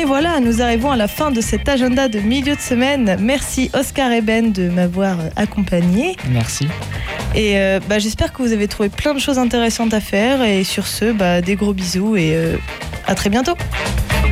voilà, nous arrivons à la fin de cet agenda de milieu de semaine. Merci Oscar et Ben de m'avoir accompagné. Merci. Et j'espère que vous avez trouvé plein de choses intéressantes à faire. Et sur ce, des gros bisous et à très bientôt.